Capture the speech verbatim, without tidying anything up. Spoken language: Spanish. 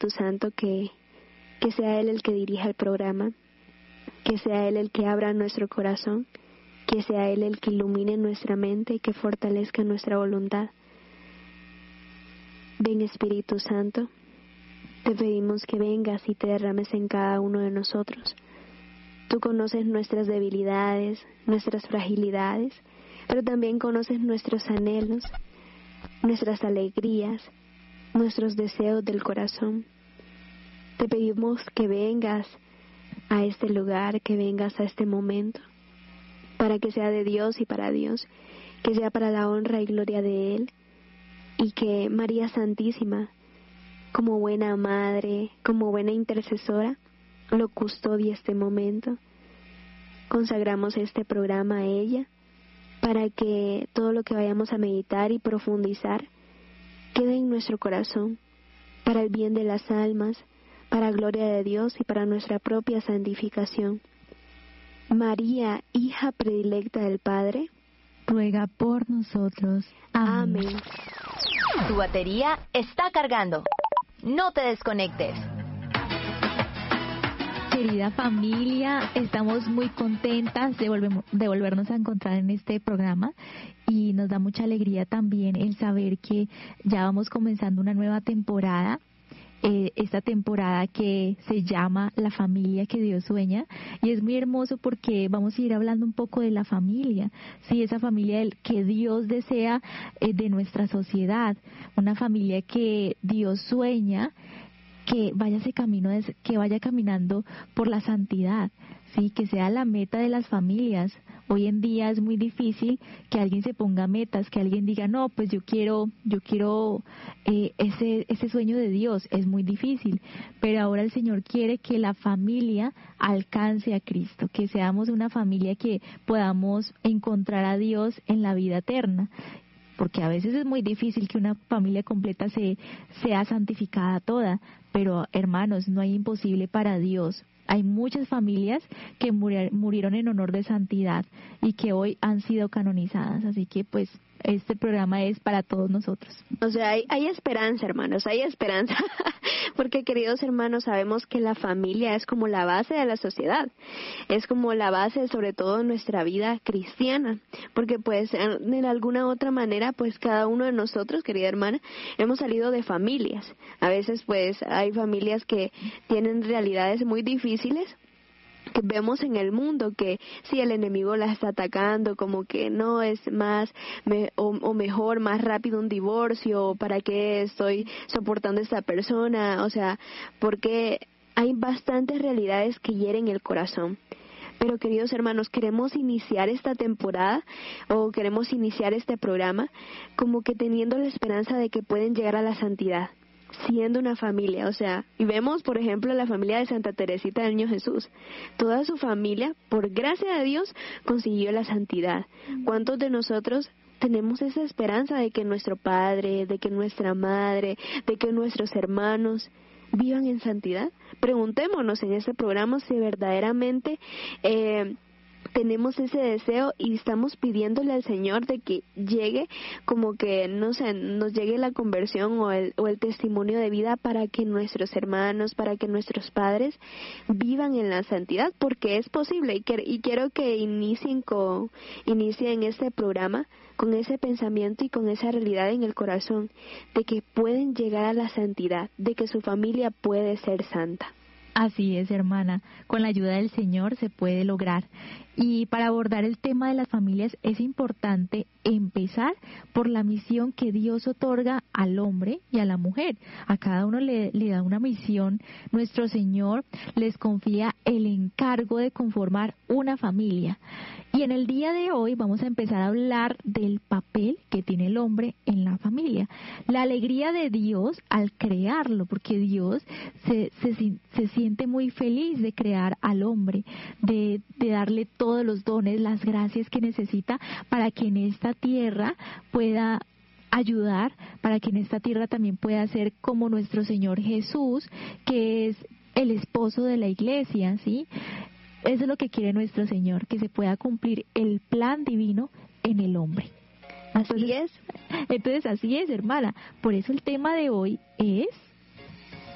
Espíritu Santo que, que sea Él el que dirija el programa, que sea Él el que abra nuestro corazón, que sea Él el que ilumine nuestra mente y que fortalezca nuestra voluntad. Ven, Espíritu Santo, te pedimos que vengas y te derrames en cada uno de nosotros. Tú conoces nuestras debilidades, nuestras fragilidades, pero también conoces nuestros anhelos, nuestras alegrías, nuestros deseos del corazón. Te pedimos que vengas a este lugar, que vengas a este momento, para que sea de Dios y para Dios, que sea para la honra y gloria de Él, y que María Santísima, como buena madre, como buena intercesora, lo custodie este momento. Consagramos este programa a ella, para que todo lo que vayamos a meditar y profundizar quede en nuestro corazón, para el bien de las almas, para gloria de Dios y para nuestra propia santificación. María, hija predilecta del Padre, ruega por nosotros. Amén. Amén. Tu batería está cargando. No te desconectes. Querida familia, estamos muy contentas de, volvemos, de volvernos a encontrar en este programa y nos da mucha alegría también el saber que ya vamos comenzando una nueva temporada. Eh, esta temporada que se llama La familia que Dios sueña, y es muy hermoso porque vamos a ir hablando un poco de la familia, sí, esa familia que Dios desea eh, de nuestra sociedad, una familia que Dios sueña que vaya ese camino, de, que vaya caminando por la santidad, sí, que sea la meta de las familias. Hoy en día es muy difícil que alguien se ponga metas, que alguien diga, no, pues yo quiero, yo quiero eh, ese, ese sueño de Dios, es muy difícil, pero ahora el Señor quiere que la familia alcance a Cristo, que seamos una familia que podamos encontrar a Dios en la vida eterna. Porque a veces es muy difícil que una familia completa se sea santificada toda, pero hermanos, no hay imposible para Dios. Hay muchas familias que murieron en honor de santidad y que hoy han sido canonizadas, así que pues este programa es para todos nosotros. O sea, hay, hay esperanza, hermanos, hay esperanza, porque queridos hermanos, sabemos que la familia es como la base de la sociedad, es como la base sobre todo de nuestra vida cristiana, porque pues en alguna otra manera, pues cada uno de nosotros, querida hermana, hemos salido de familias. A veces pues hay familias que tienen realidades muy difíciles, que vemos en el mundo, que si el enemigo la está atacando, como que no es más me, o, o mejor, más rápido un divorcio, ¿para qué estoy soportando a esta persona? O sea, porque hay bastantes realidades que hieren el corazón. Pero queridos hermanos, queremos iniciar esta temporada o queremos iniciar este programa como que teniendo la esperanza de que pueden llegar a la santidad, siendo una familia, o sea, y vemos por ejemplo la familia de Santa Teresita del Niño Jesús, toda su familia, por gracia de Dios, consiguió la santidad. ¿Cuántos de nosotros tenemos esa esperanza de que nuestro padre, de que nuestra madre, de que nuestros hermanos vivan en santidad? Preguntémonos en este programa si verdaderamente eh, tenemos ese deseo y estamos pidiéndole al Señor de que llegue, como que, no sé, nos llegue la conversión o el, o el testimonio de vida para que nuestros hermanos, para que nuestros padres vivan en la santidad, porque es posible. Y, que, y quiero que inicien, con, inicien este programa con ese pensamiento y con esa realidad en el corazón de que pueden llegar a la santidad, de que su familia puede ser santa. Así es, hermana, con la ayuda del Señor se puede lograr. Y para abordar el tema de las familias es importante empezar por la misión que Dios otorga al hombre y a la mujer. A cada uno le, le da una misión. Nuestro Señor les confía el encargo de conformar una familia. Y en el día de hoy vamos a empezar a hablar del papel que tiene el hombre en la familia. La alegría de Dios al crearlo, porque Dios se, se, se siente muy feliz de crear al hombre, de, de darle todos los dones, las gracias que necesita para que en esta tierra pueda ayudar, para que en esta tierra también pueda ser como nuestro Señor Jesús, que es el esposo de la iglesia, ¿sí? Eso es lo que quiere nuestro Señor, que se pueda cumplir el plan divino en el hombre. Así es. Entonces, así es, hermana. Por eso el tema de hoy es